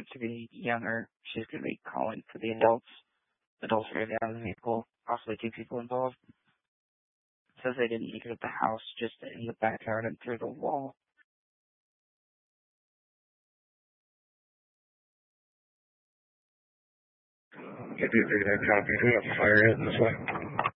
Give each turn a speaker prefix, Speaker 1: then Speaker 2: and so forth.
Speaker 1: to be younger. She's going to be calling for the adults. Adults are going to be out of the vehicle, possibly 2 people involved. It says they didn't make it at the house, just in the backyard and through the wall.
Speaker 2: Get the 3 copy. We have fire in this way.